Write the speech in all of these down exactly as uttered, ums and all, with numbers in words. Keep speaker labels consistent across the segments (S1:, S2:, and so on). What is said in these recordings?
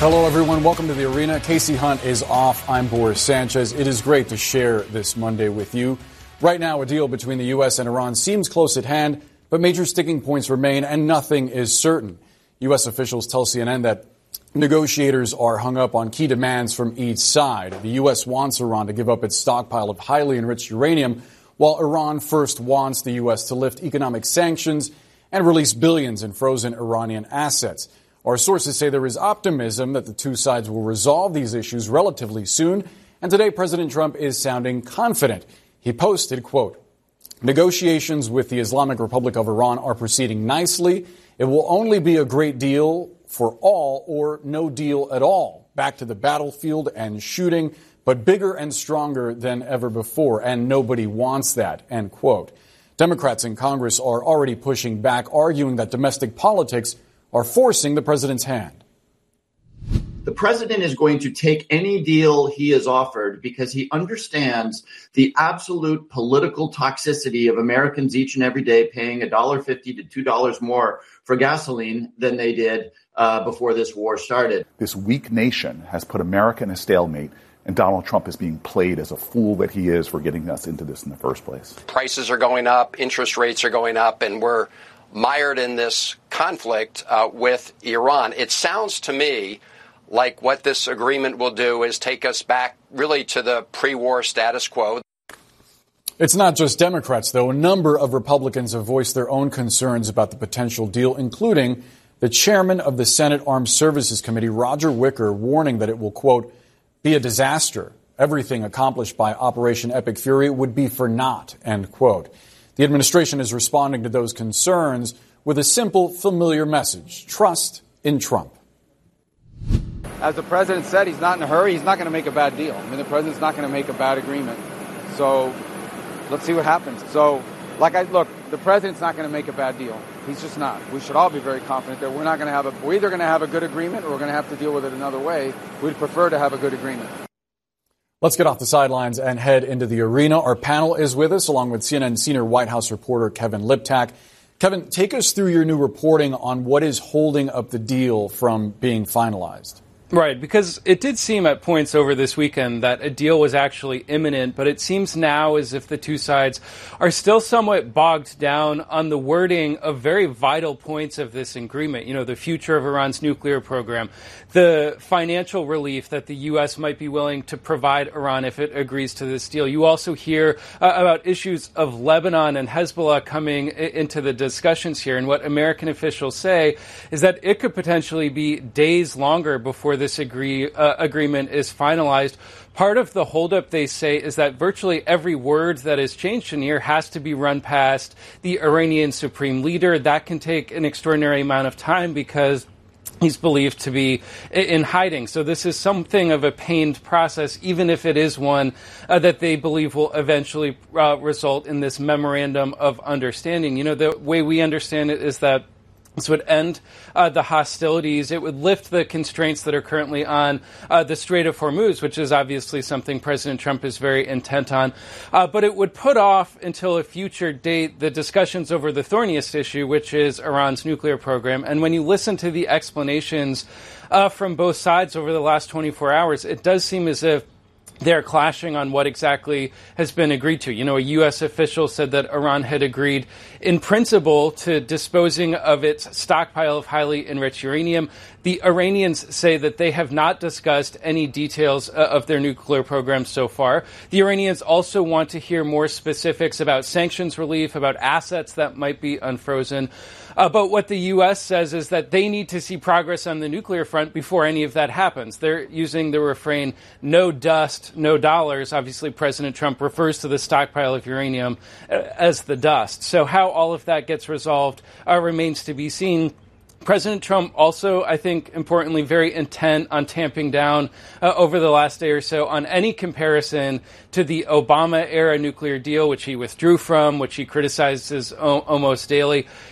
S1: Hello, everyone. Welcome to The Arena. Casey Hunt is off. I'm Boris Sanchez. It is great to share this Monday with you. Right now, a deal between the U S and Iran seems close at hand, but major sticking points remain and nothing is certain. U S officials tell C N N that negotiators are hung up on key demands from each side. The U S wants Iran to give up its stockpile of highly enriched uranium, while Iran first wants the U S to lift economic sanctions and release billions in frozen Iranian assets. Our sources say there is optimism that the two sides will resolve these issues relatively soon, and today President Trump is sounding confident. He posted, quote, "Negotiations with the Islamic Republic of Iran are proceeding nicely. It will only be a great deal for all or no deal at all. Back to the battlefield and shooting, but bigger and stronger than ever before, and nobody wants that," end quote. Democrats in Congress are already pushing back, arguing that domestic politics are forcing the president's hand.
S2: The president is going to take any deal he is offered because he understands the absolute political toxicity of Americans each and every day paying one dollar fifty to two dollars more for gasoline than they did uh, before this war started.
S3: This weak nation has put America in a stalemate, and Donald Trump is being played as a fool that he is for getting us into this in the first place.
S4: Prices are going up, interest rates are going up, and we're mired in this conflict uh, with Iran. It sounds to me like what this agreement will do is take us back really to the pre-war status quo.
S1: It's not just Democrats, though. A number of Republicans have voiced their own concerns about the potential deal, including the chairman of the Senate Armed Services Committee, Roger Wicker, warning that it will, quote, be a disaster. Everything accomplished by Operation Epic Fury would be for naught, end quote. The administration is responding to those concerns with a simple, familiar message: trust in Trump.
S5: As the president said, he's not in a hurry. He's not going to make a bad deal. I mean, the president's not going to make a bad agreement. So let's see what happens. So, like I look, the president's not going to make a bad deal. He's just not. We should all be very confident that we're not going to have a. We're either going to have a good agreement or we're going to have to deal with it another way. We'd prefer to have a good agreement.
S1: Let's get off the sidelines and head into the arena. Our panel is with us, along with C N N senior White House reporter Kevin Liptak. Kevin, take us through your new reporting on what is holding up the deal from being finalized.
S6: Right, because it did seem at points over this weekend that a deal was actually imminent, but it seems now as if the two sides are still somewhat bogged down on the wording of very vital points of this agreement. You know, the future of Iran's nuclear program, the financial relief that the U S might be willing to provide Iran if it agrees to this deal. You also hear uh, about issues of Lebanon and Hezbollah coming I- into the discussions here, and what American officials say is that it could potentially be days longer before this agree, uh, agreement is finalized. Part of the holdup, they say, is that virtually every word that is changed in here has to be run past the Iranian supreme leader. That can take an extraordinary amount of time because he's believed to be in hiding. So this is something of a pained process, even if it is one uh, that they believe will eventually uh, result in this memorandum of understanding. You know, the way we understand it is that this would end uh, the hostilities. It would lift the constraints that are currently on uh, the Strait of Hormuz, which is obviously something President Trump is very intent on. Uh, but it would put off until a future date the discussions over the thorniest issue, which is Iran's nuclear program. And when you listen to the explanations uh, from both sides over the last twenty-four hours, it does seem as if they're clashing on what exactly has been agreed to. You know, a U S official said that Iran had agreed in principle to disposing of its stockpile of highly enriched uranium. The Iranians say that they have not discussed any details uh, of their nuclear program so far. The Iranians also want to hear more specifics about sanctions relief, about assets that might be unfrozen. Uh, but what the U S says is that they need to see progress on the nuclear front before any of that happens. They're using the refrain, no dust, no dollars. Obviously, President Trump refers to the stockpile of uranium uh, as the dust. So how all of that gets resolved uh, remains to be seen. President Trump also, I think, importantly, very intent on tamping down uh, over the last day or so on any comparison to the Obama-era nuclear deal, which he withdrew from, which he criticizes o- almost daily.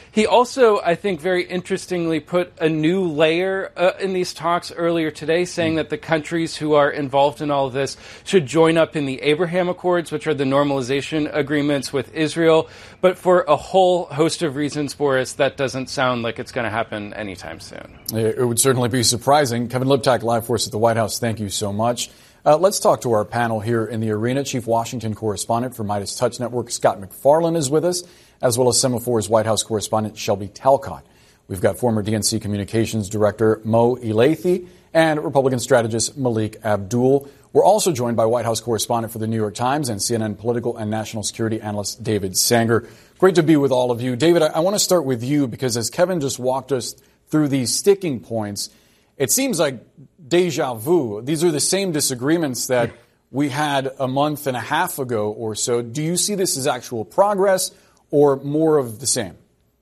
S6: He also, I think, very interestingly put a new layer uh, in these talks earlier today, saying that the countries who are involved in all of this should join up in the Abraham Accords, which are the normalization agreements with Israel. But for a whole host of reasons, Boris, that doesn't sound like it's going to happen anytime soon.
S1: It would certainly be surprising. Kevin Liptak, live for us at the White House. Thank you so much. Uh, let's talk to our panel here in the arena. Chief Washington correspondent for Midas Touch Network, Scott MacFarlane, is with us, as well as Semaphor's White House correspondent, Shelby Talcott. We've got former D N C Communications Director Mo Elleithee and Republican strategist Malik Abdul. We're also joined by White House correspondent for the New York Times and C N N political and national security analyst David Sanger. Great to be with all of you. David, I, I want to start with you because as Kevin just walked us through these sticking points, it seems like deja vu. These are the same disagreements that we had a month and a half ago or so. Do you see this as actual progress or more of the same?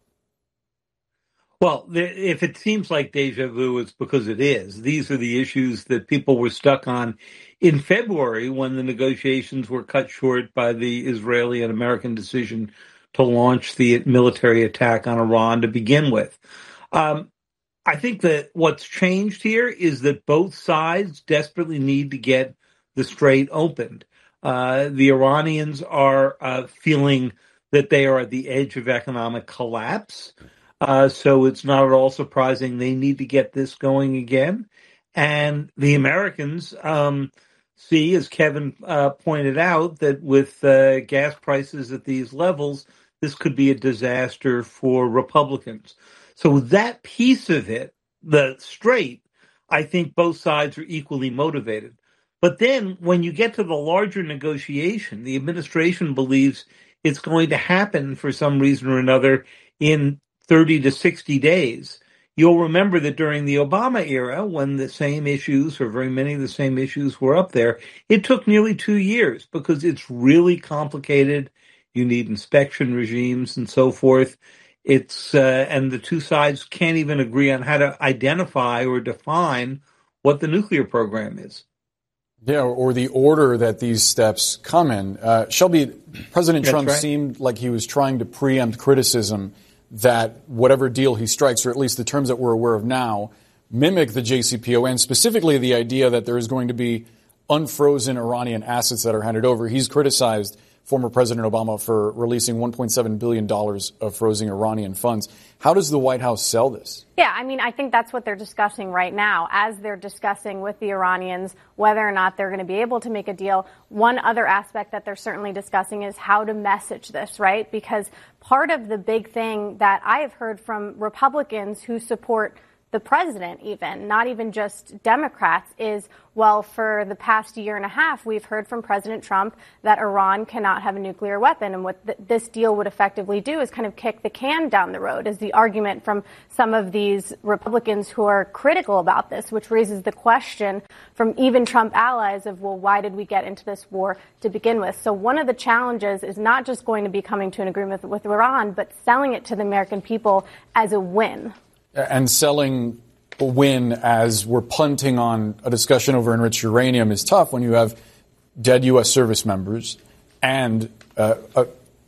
S7: Well, if it seems like deja vu, it's because it is. These are the issues that people were stuck on in February when the negotiations were cut short by the Israeli and American decision to launch the military attack on Iran to begin with. Um, I think that what's changed here is that both sides desperately need to get the strait opened. Uh, the Iranians are uh, feeling that they are at the edge of economic collapse. Uh, so it's not at all surprising they need to get this going again. And the Americans um, see, as Kevin uh, pointed out, that with uh, gas prices at these levels, this could be a disaster for Republicans. So that piece of it, the strait, I think both sides are equally motivated. But then when you get to the larger negotiation, the administration believes it's going to happen for some reason or another in thirty to sixty days. You'll remember that during the Obama era, when the same issues, or very many of the same issues, were up there, it took nearly two years because it's really complicated. You need inspection regimes and so forth. It's uh, and the two sides can't even agree on how to identify or define what the nuclear program is.
S1: Yeah, or the order that these steps come in. Uh, Shelby, President
S7: That's
S1: Trump
S7: right.
S1: seemed like he was trying to preempt criticism that whatever deal he strikes, or at least the terms that we're aware of now, mimic the J C P O N, specifically the idea that there is going to be unfrozen Iranian assets that are handed over. He's criticized former President Obama for releasing one point seven billion dollars of frozen Iranian funds. How does the White House sell this?
S8: Yeah, I mean, I think that's what they're discussing right now as they're discussing with the Iranians whether or not they're going to be able to make a deal. One other aspect that they're certainly discussing is how to message this, right? Because part of the big thing that I have heard from Republicans who support the president even, not even just Democrats, is, well, for the past year and a half, we've heard from President Trump that Iran cannot have a nuclear weapon. And what th- this deal would effectively do is kind of kick the can down the road, is the argument from some of these Republicans who are critical about this, which raises the question from even Trump allies of, well, why did we get into this war to begin with? So one of the challenges is not just going to be coming to an agreement with Iran, but selling it to the American people as a win.
S1: And selling a win as we're punting on a discussion over enriched uranium is tough when you have dead U S service members and uh, uh,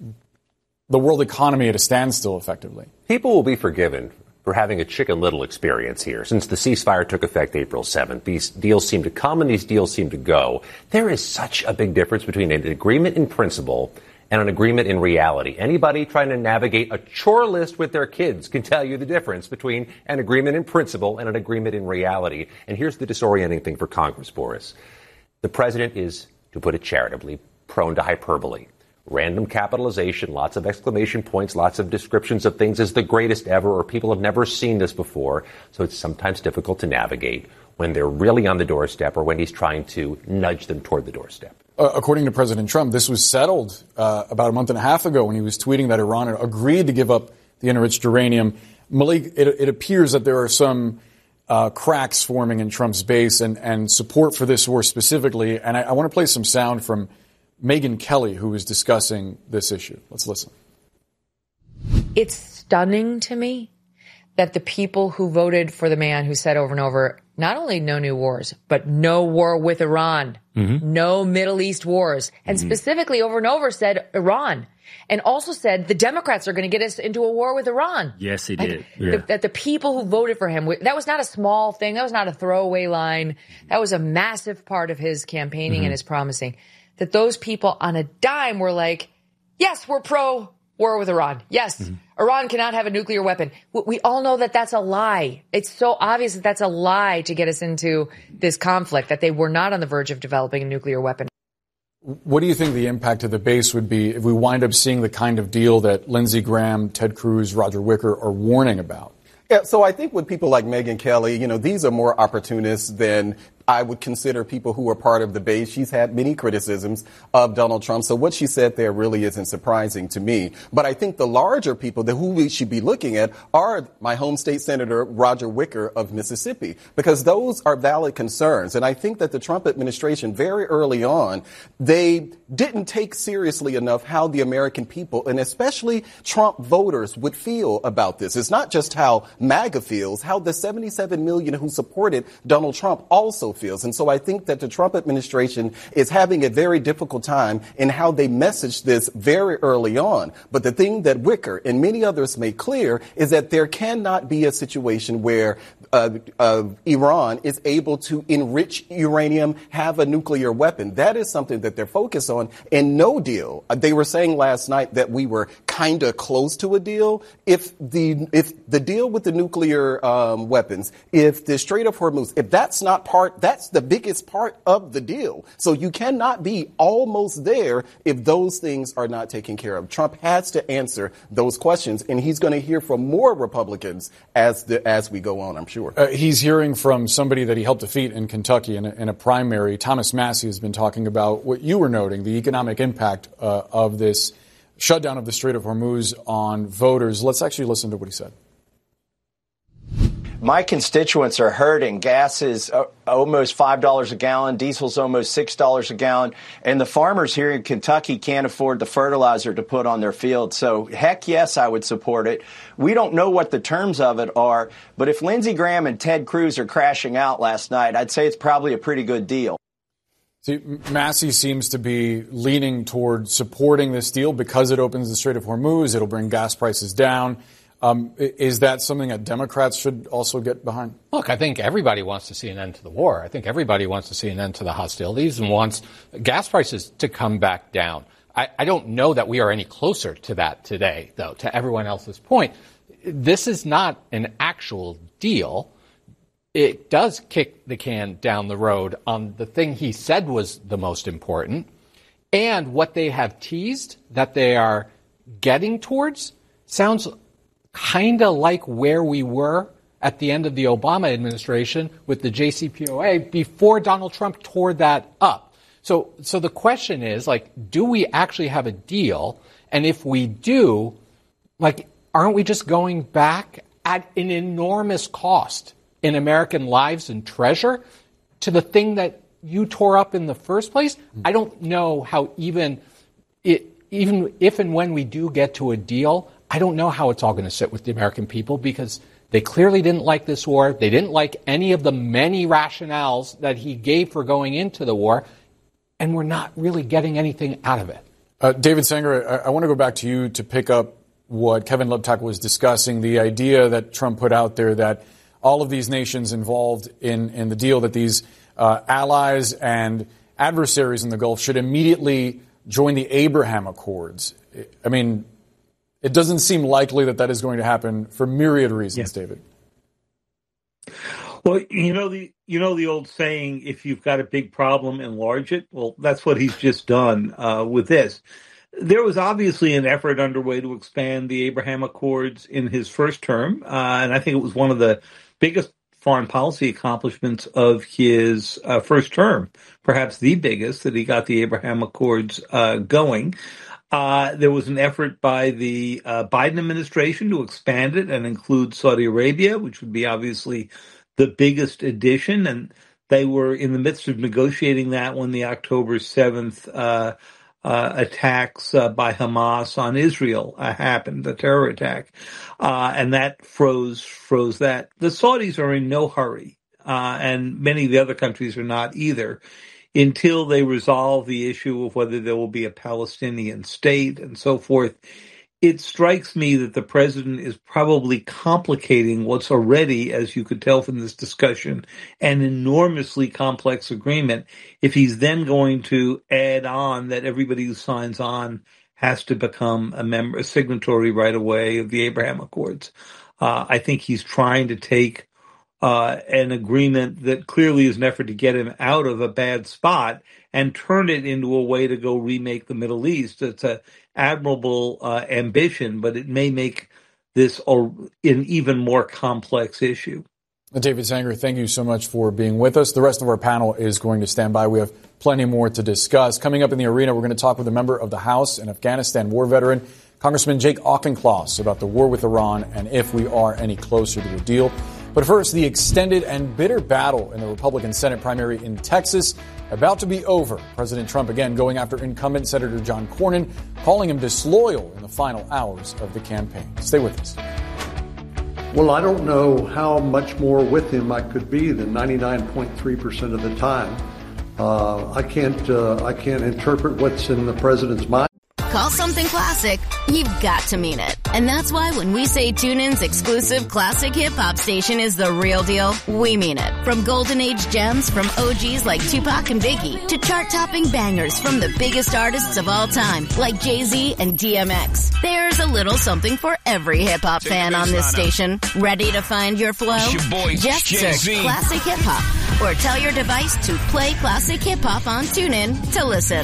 S1: the world economy at a standstill, effectively.
S9: People will be forgiven for having a Chicken Little experience here. Since the ceasefire took effect April seventh, these deals seem to come and these deals seem to go. There is such a big difference between an agreement in principle and an agreement in reality. Anybody trying to navigate a chore list with their kids can tell you the difference between an agreement in principle and an agreement in reality. And here's the disorienting thing for Congress, Boris. The president is, to put it charitably, prone to hyperbole. Random capitalization, lots of exclamation points, lots of descriptions of things as the greatest ever, or people have never seen this before. So it's sometimes difficult to navigate when they're really on the doorstep or when he's trying to nudge them toward the doorstep.
S1: Uh, according to President Trump, this was settled uh, about a month and a half ago when he was tweeting that Iran had agreed to give up the enriched uranium. Malik, it, it appears that there are some uh, cracks forming in Trump's base and, and support for this war specifically. And I, I want to play some sound from Megyn Kelly, who was discussing this issue. Let's listen.
S10: It's stunning to me that the people who voted for the man who said over and over, not only no new wars, but no war with Iran, mm-hmm. no Middle East wars, and mm-hmm. specifically over and over said Iran. and also said the Democrats are going to get us into a war with Iran.
S11: Yes, he
S10: like,
S11: did. Yeah.
S10: The, that the people who voted for him, that was not a small thing. That was not a throwaway line. That was a massive part of his campaigning mm-hmm. and his promising. That those people on a dime were like, yes, we're pro war with Iran. Yes, mm-hmm. Iran cannot have a nuclear weapon. We all know that that's a lie. It's so obvious that that's a lie to get us into this conflict, that they were not on the verge of developing a nuclear weapon.
S1: What do you think the impact of the base would be if we wind up seeing the kind of deal that Lindsey Graham, Ted Cruz, Roger Wicker are warning about?
S12: Yeah, so I think with people like Megyn Kelly, you know, these are more opportunists than I would consider people who are part of the base. She's had many criticisms of Donald Trump, so what she said there really isn't surprising to me. But I think the larger people that who we should be looking at are my home state senator, Roger Wicker of Mississippi, because those are valid concerns. And I think that the Trump administration, very early on, they didn't take seriously enough how the American people, and especially Trump voters, would feel about this. It's not just how MAGA feels, how the seventy-seven million who supported Donald Trump also feels. And so I think that the Trump administration is having a very difficult time in how they message this very early on. But the thing that Wicker and many others made clear is that there cannot be a situation where uh, uh, Iran is able to enrich uranium, have a nuclear weapon. That is something that they're focused on. And no deal. They were saying last night that we were kind of close to a deal. If the if the deal with the nuclear um, weapons, if the Strait of Hormuz, if that's not part, that's the biggest part of the deal. So you cannot be almost there if those things are not taken care of. Trump has to answer those questions, and he's going to hear from more Republicans as the as we go on, I'm sure.
S1: Uh, he's hearing from somebody that he helped defeat in Kentucky in a, in a primary. Thomas Massie has been talking about what you were noting, the economic impact uh, of this shutdown of the Strait of Hormuz on voters. Let's actually listen to what he said.
S13: My constituents are hurting. Gas is uh, almost five dollars a gallon. Diesel's almost six dollars a gallon. And the farmers here in Kentucky can't afford the fertilizer to put on their field. So, heck yes, I would support it. We don't know what the terms of it are. But if Lindsey Graham and Ted Cruz are crashing out last night, I'd say it's probably a pretty good deal.
S1: See, Massie seems to be leaning toward supporting this deal because it opens the Strait of Hormuz. It'll bring gas prices down. Um, is that something that Democrats should also get behind?
S14: Look, I think everybody wants to see an end to the war. I think everybody wants to see an end to the hostilities and wants gas prices to come back down. I, I don't know that we are any closer to that today, though, to everyone else's point. This is not an actual deal. It does kick the can down the road on the thing he said was the most important. And what they have teased that they are getting towards sounds kind of like where we were at the end of the Obama administration with the J C P O A before Donald Trump tore that up. So, so the question is, like, do we actually have a deal? And if we do, like, aren't we just going back at an enormous cost in American lives and treasure to the thing that you tore up in the first place? I don't know how even it, even if and when we do get to a deal, I don't know how it's all going to sit with the American people because they clearly didn't like this war. They didn't like any of the many rationales that he gave for going into the war, and we're not really getting anything out of it.
S1: Uh, David Sanger, I, I want to go back to you to pick up what Kevin Liptak was discussing, the idea that Trump put out there that all of these nations involved in, in the deal, that these uh, allies and adversaries in the Gulf should immediately join the Abraham Accords. I mean, it doesn't seem likely that that is going to happen for myriad reasons, yeah. David.
S7: Well, you know the you know the old saying, if you've got a big problem, enlarge it. Well, that's what he's just done uh, with this. There was obviously an effort underway to expand the Abraham Accords in his first term, uh, and I think it was one of the biggest foreign policy accomplishments of his uh, first term, perhaps the biggest, that he got the Abraham Accords uh, going. Uh, there was an effort by the uh, Biden administration to expand it and include Saudi Arabia, which would be obviously the biggest addition. And they were in the midst of negotiating that when the October seventh uh, uh, attacks uh, by Hamas on Israel uh, happened, the terror attack. Uh, and that froze, froze that. The Saudis are in no hurry, uh, and many of the other countries are not either. until they resolve the issue of whether there will be a Palestinian state and so forth, it strikes me that the president is probably complicating what's already, as you could tell from this discussion, an enormously complex agreement if he's then going to add on that everybody who signs on has to become a member, a signatory right away of the Abraham Accords. Uh, I think he's trying to take uh, an agreement that clearly is an effort to get him out of a bad spot and turn it into a way to go remake the Middle East. It's a admirable uh, ambition, but it may make this a, an even more complex issue.
S1: David Sanger, thank you so much for being with us. The rest of our panel is going to stand by. We have plenty more to discuss. Coming up in the arena, we're going to talk with a member of the House, an Afghanistan war veteran, Congressman Jake Auchincloss, about the war with Iran and if we are any closer to a deal. But first, the extended and bitter battle in the Republican Senate primary in Texas about to be over. President Trump again going after incumbent Senator John Cornyn, calling him disloyal in the final hours of the campaign. Stay with us.
S11: Well, I don't know how much more with him I could be than ninety-nine point three percent of the time. Uh, I can't uh, I can't interpret what's in the president's mind.
S15: Call something classic, you've got to mean it. And that's why when we say TuneIn's exclusive classic hip-hop station is the real deal, we mean it. From golden age gems from O Gs like Tupac and Biggie to chart-topping bangers from the biggest artists of all time like Jay-Z and D M X. There's a little something for every hip-hop fan on this station. Ready to find your flow?
S16: Your boy,
S15: Just
S16: Jay-Z.
S15: search classic hip-hop or tell your device to play classic hip-hop on TuneIn to listen.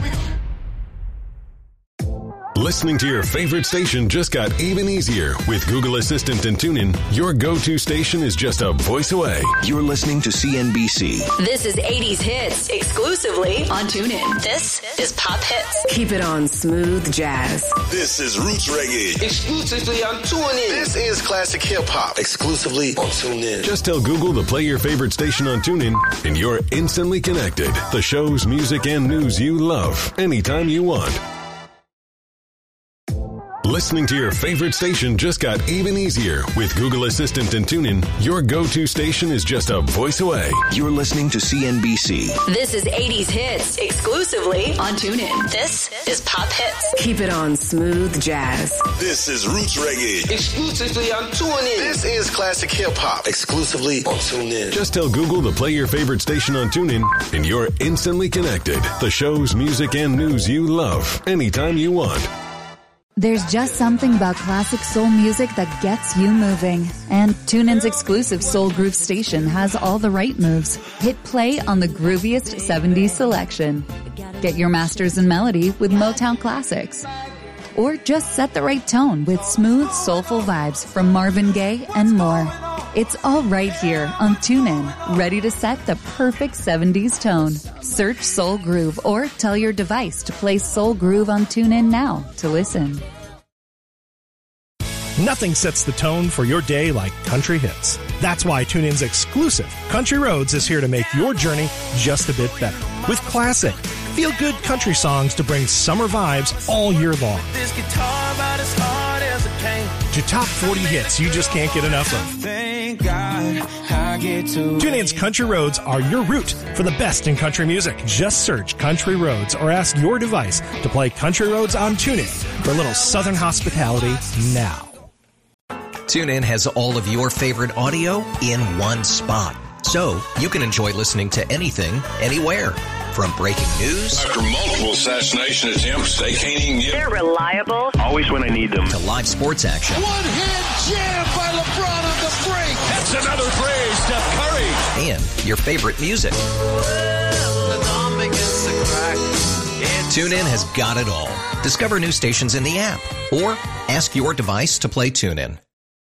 S17: Listening to your favorite station just got even easier. With Google Assistant and TuneIn, your go-to station is just a voice away.
S16: You're listening to C N B C.
S18: This is eighties hits exclusively on TuneIn. This is Pop Hits.
S19: Keep it on smooth jazz.
S20: This is Roots Reggae.
S21: Exclusively on TuneIn.
S20: This is Classic Hip Hop. Exclusively on TuneIn.
S17: Just tell Google to play your favorite station on TuneIn, and you're instantly connected. The shows, music, and news you love anytime you want. Listening to your favorite station just got even easier. With Google Assistant and TuneIn, your go-to station is just a voice away.
S16: You're listening to C N B C.
S18: This is eighties hits exclusively on TuneIn. This is Pop Hits.
S19: Keep it on smooth jazz.
S20: This is Roots Reggae.
S21: Exclusively on TuneIn.
S20: This is Classic Hip Hop. Exclusively on TuneIn.
S17: Just tell Google to play your favorite station on TuneIn, and you're instantly connected. The shows, music, and news you love anytime you want.
S22: There's just something about classic soul music that gets you moving. And TuneIn's exclusive Soul Groove station has all the right moves. Hit play on the grooviest seventies selection. Get your masters in melody with Motown classics. Or just set the right tone with smooth, soulful vibes from Marvin Gaye and more. It's all right here on TuneIn, ready to set the perfect seventies tone. Search Soul Groove or tell your device to play Soul Groove on TuneIn now to listen.
S23: Nothing sets the tone for your day like country hits. That's why TuneIn's exclusive Country Roads is here to make your journey just a bit better. With classic, feel-good country songs to bring summer vibes all year long.
S24: This guitar about as hard as it came.
S23: To top forty hits you just can't get enough of.
S24: Thank God I get to
S23: TuneIn's Country Roads are your route for the best in country music. Just search Country Roads or ask your device to play Country Roads on TuneIn for a little Southern hospitality now.
S25: TuneIn has all of your favorite audio in one spot, so you can enjoy listening to anything, anywhere. From breaking news
S20: after multiple assassination attempts, they can't even get.
S18: They're reliable.
S20: Always when I need them.
S25: To live sports action.
S24: One-hand jam by LeBron on the break.
S20: That's another play, Steph Curry.
S25: And your favorite music. TuneIn has got it all. Discover new stations in the app or ask your device to play TuneIn.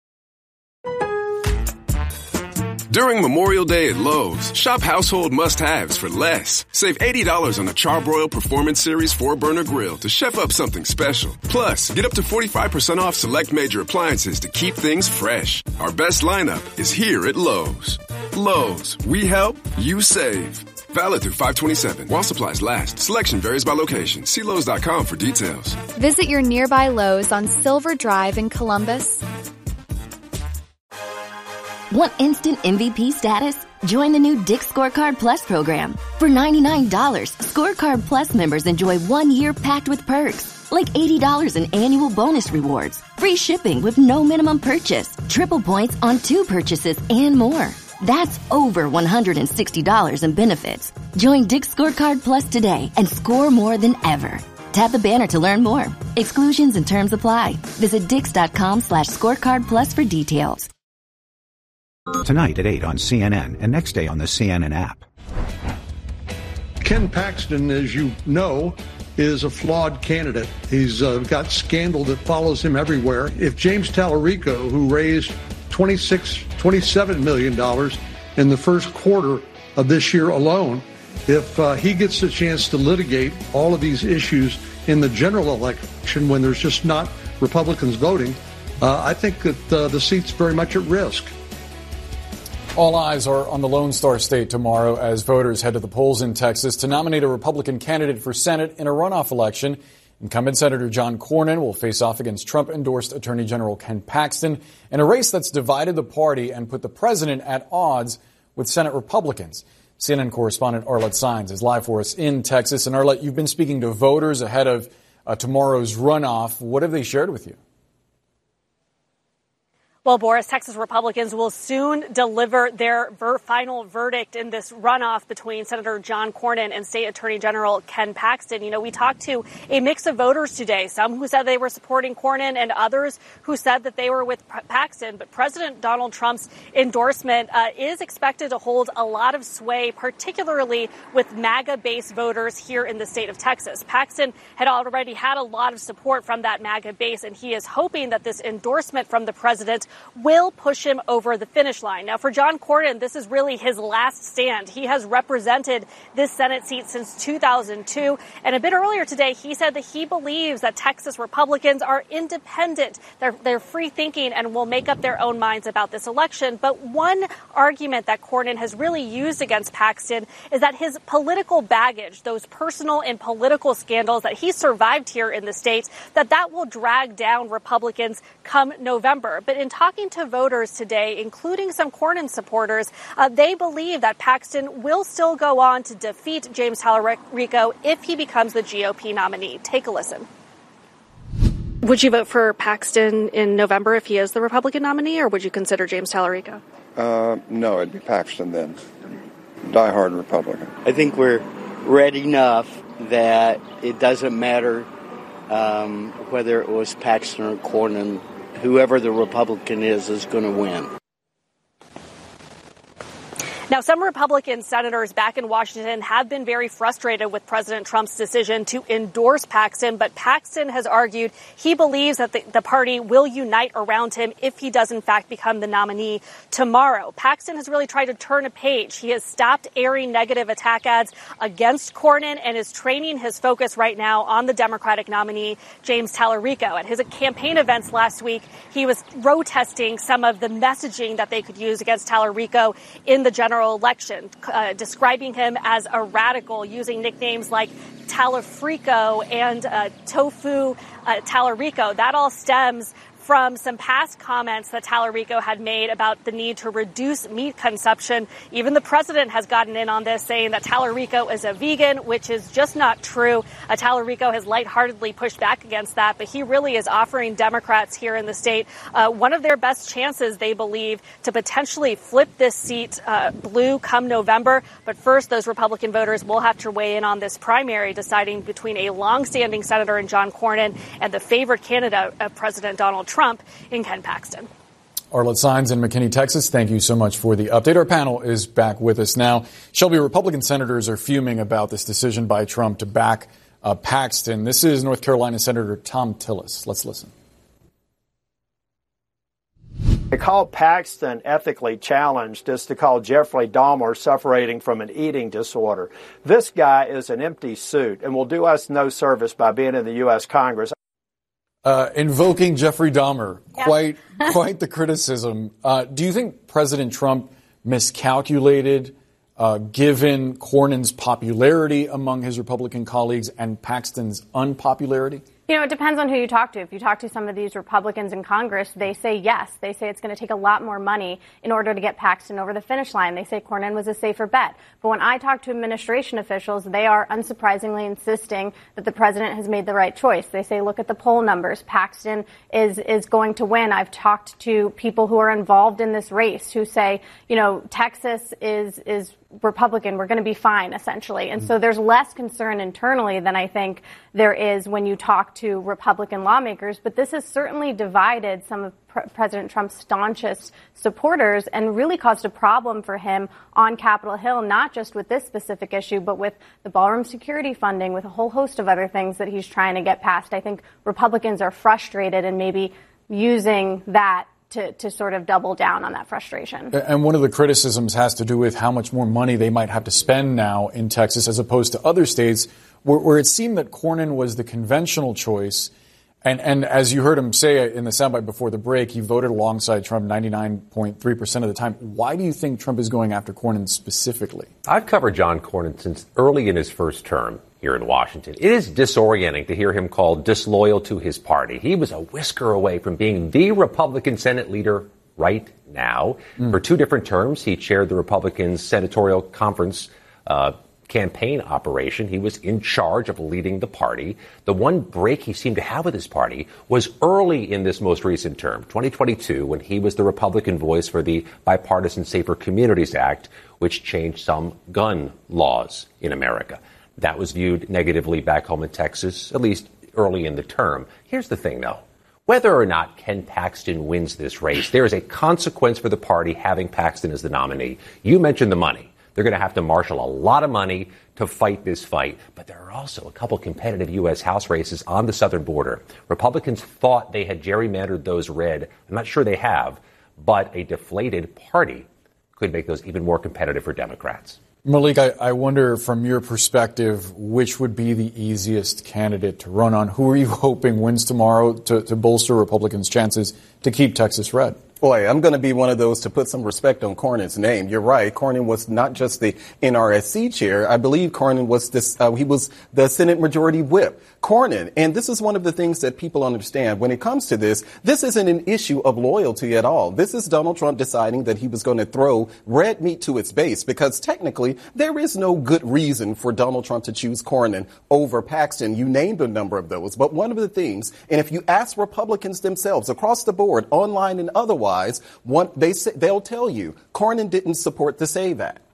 S26: During Memorial Day at Lowe's, shop household must-haves for less. Save eighty dollars on a Charbroil Performance Series four burner grill to chef up something special. Plus, get up to forty-five percent off select major appliances to keep things fresh. Our best lineup is here at Lowe's. Lowe's, we help, you save. Valid through five twenty-seven. While supplies last. Selection varies by location. See Lowe's dot com for details.
S27: Visit your nearby Lowe's on Silver Drive in Columbus.
S15: Want instant M V P status? Join the new Dick's Scorecard Plus program. For ninety-nine dollars, Scorecard Plus members enjoy one year packed with perks, like eighty dollars in annual bonus rewards, free shipping with no minimum purchase, triple points on two purchases, and more. That's over one hundred sixty dollars in benefits. Join Dick's Scorecard Plus today and score more than ever. Tap the banner to learn more. Exclusions and terms apply. Visit dix.com slash scorecard plus for details.
S2: Tonight at eight on C N N and next day on the C N N app.
S11: Ken Paxton, as you know, is a flawed candidate. He's uh, got scandal that follows him everywhere. If James Tallarico, who raised twenty-six, twenty-seven million dollars in the first quarter of this year alone, if uh, he gets the chance to litigate all of these issues in the general election when there's just not Republicans voting, uh, I think that uh, the seat's very much at risk.
S1: All eyes are on the Lone Star State tomorrow as voters head to the polls in Texas to nominate a Republican candidate for Senate in a runoff election. Incumbent Senator John Cornyn will face off against Trump-endorsed Attorney General Ken Paxton in a race that's divided the party and put the president at odds with Senate Republicans. C N N correspondent Arlette Saenz is live for us in Texas. And Arlette, you've been speaking to voters ahead of uh, tomorrow's runoff. What have they shared with you?
S3: Well, Boris, Texas Republicans will soon deliver their ver- final verdict in this runoff between Senator John Cornyn and State Attorney General Ken Paxton. You know, we talked to a mix of voters today, some who said they were supporting Cornyn and others who said that they were with P- Paxton. But President Donald Trump's endorsement uh, is expected to hold a lot of sway, particularly with MAGA-based voters here in the state of Texas. Paxton had already had a lot of support from that MAGA base, and he is hoping that this endorsement from the president will push him over the finish line. Now, for John Cornyn, this is really his last stand. He has represented this Senate seat since two thousand two. And a bit earlier today, he said that he believes that Texas Republicans are independent. They're, they're free thinking and will make up their own minds about this election. But one argument that Cornyn has really used against Paxton is that his political baggage, those personal and political scandals that he survived here in the state, that that will drag down Republicans come November. But in talking to voters today, including some Cornyn supporters, uh, they believe that Paxton will still go on to defeat James Tallarico if he becomes the G O P nominee. Take a listen. Would you vote for Paxton in November if he is the Republican nominee, or would you consider James Tallarico?
S4: Uh, no, it'd be Paxton then. Diehard Republican.
S5: I think we're red enough that it doesn't matter um, whether it was Paxton or Cornyn. Whoever the Republican is, is going to win.
S3: Now, some Republican senators back in Washington have been very frustrated with President Trump's decision to endorse Paxton, but Paxton has argued he believes that the, the party will unite around him if he does, in fact, become the nominee tomorrow. Paxton has really tried to turn a page. He has stopped airing negative attack ads against Cornyn and is training his focus right now on the Democratic nominee, James Tallarico. At his campaign events last week, he was road testing some of the messaging that they could use against Tallarico in the general election, uh, describing him as a radical, using nicknames like Talafrico and uh, Tofu uh, Tallarico. That all stems from some past comments that Tallarico had made about the need to reduce meat consumption. Even the president has gotten in on this, saying that Tallarico is a vegan, which is just not true. Uh, Tallarico has lightheartedly pushed back against that, but he really is offering Democrats here in the state uh, one of their best chances, they believe, to potentially flip this seat uh, blue come November. But first, those Republican voters will have to weigh in on this primary, deciding between a longstanding senator in John Cornyn and the favored candidate of President Donald Trump. Trump in Ken Paxton.
S1: Arlette Saenz in McKinney, Texas. Thank you so much for the update. Our panel is back with us now. Shelby, Republican senators are fuming about this decision by Trump to back uh, Paxton. This is North Carolina Senator Thom Tillis. Let's listen.
S6: To call Paxton ethically challenged is to call Jeffrey Dahmer suffering from an eating disorder. This guy is an empty suit and will do us no service by being in the U S Congress.
S1: Uh, invoking Jeffrey Dahmer, quite quite the criticism. Uh, do you think President Trump miscalculated, uh, given Cornyn's popularity among his Republican colleagues and Paxton's unpopularity?
S8: You know, it depends on who you talk to. If you talk to some of these Republicans in Congress, they say yes. They say it's going to take a lot more money in order to get Paxton over the finish line. They say Cornyn was a safer bet. But when I talk to administration officials, they are unsurprisingly insisting that the president has made the right choice. They say, look at the poll numbers. Paxton is, is going to win. I've talked to people who are involved in this race who say, you know, Texas is, is Republican, we're going to be fine, essentially. And so there's less concern internally than I think there is when you talk to Republican lawmakers. But this has certainly divided some of Pre- President Trump's staunchest supporters and really caused a problem for him on Capitol Hill, not just with this specific issue, but with the ballroom security funding, with a whole host of other things that he's trying to get passed. I think Republicans are frustrated and maybe using that To, to sort of double down on that frustration.
S1: And one of the criticisms has to do with how much more money they might have to spend now in Texas as opposed to other states where, where it seemed that Cornyn was the conventional choice. And, and as you heard him say in the soundbite before the break, he voted alongside Trump ninety-nine point three percent of the time. Why do you think Trump is going after Cornyn specifically?
S9: I've covered John Cornyn since early in his first term here in Washington. It is disorienting to hear him called disloyal to his party. He was a whisker away from being the Republican Senate leader right now. Mm. For two different terms, he chaired the Republican Senatorial Conference uh, campaign operation. He was in charge of leading the party. The one break he seemed to have with his party was early in this most recent term, twenty twenty-two, when he was the Republican voice for the Bipartisan Safer Communities Act, which changed some gun laws in America. That was viewed negatively back home in Texas, at least early in the term. Here's the thing, though. Whether or not Ken Paxton wins this race, there is a consequence for the party having Paxton as the nominee. You mentioned the money. They're going to have to marshal a lot of money to fight this fight. But there are also a couple competitive U S House races on the southern border. Republicans thought they had gerrymandered those red. I'm not sure they have, but a deflated party could make those even more competitive for Democrats.
S1: Malik, I, I wonder from your perspective, which would be the easiest candidate to run on? Who are you hoping wins tomorrow to, to bolster Republicans' chances to keep Texas red?
S10: Boy, I'm going to be one of those to put some respect on Cornyn's name. You're right. Cornyn was not just the N R S C chair. I believe Cornyn was this, uh, he was the Senate Majority Whip. Cornyn, and this is one of the things that people understand when it comes to this, this isn't an issue of loyalty at all. This is Donald Trump deciding that he was going to throw red meat to its base because technically there is no good reason for Donald Trump to choose Cornyn over Paxton. You named a number of those, but one of the things, and if you ask Republicans themselves across the board, online and otherwise, One, they say, they'll tell you Cornyn didn't support the SAVE Act.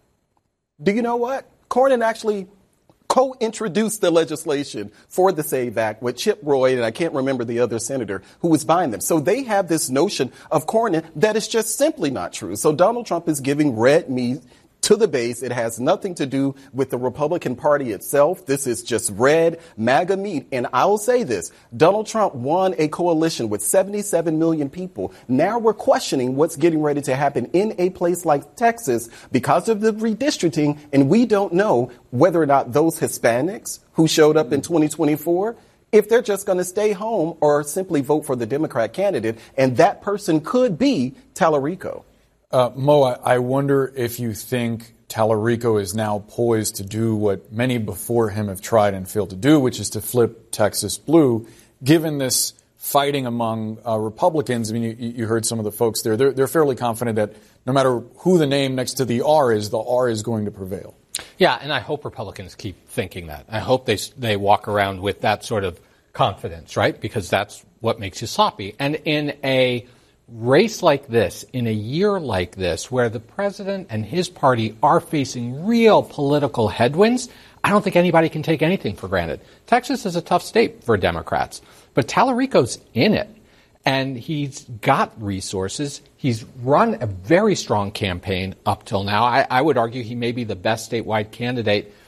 S10: Do you know what? Cornyn actually co-introduced the legislation for the SAVE Act with Chip Roy, and I can't remember the other senator who was behind them. So they have this notion of Cornyn that is just simply not true. So Donald Trump is giving red meat to the base. It has nothing to do with the Republican Party itself. This is just red MAGA meat. And I will say this. Donald Trump won a coalition with seventy-seven million people. Now we're questioning what's getting ready to happen in a place like Texas because of the redistricting. And we don't know whether or not those Hispanics who showed up in twenty twenty-four, if they're just going to stay home or simply vote for the Democrat candidate. And that person could be Tallarico.
S1: Uh, Mo, I wonder if you think Tallarico is now poised to do what many before him have tried and failed to do, which is to flip Texas blue, given this fighting among uh, Republicans. I mean, you, you heard some of the folks there. They're, they're fairly confident that no matter who the name next to the R is, the R is going to prevail.
S12: Yeah, and I hope Republicans keep thinking that. I hope they they walk around with that sort of confidence, right? Because that's what makes you sloppy. And in a race like this, in a year like this, where the president and his party are facing real political headwinds, I don't think anybody can take anything for granted. Texas is a tough state for Democrats, but Tallarico's in it, and he's got resources. He's run a very strong campaign up till now. I, I would argue he may be the best statewide candidate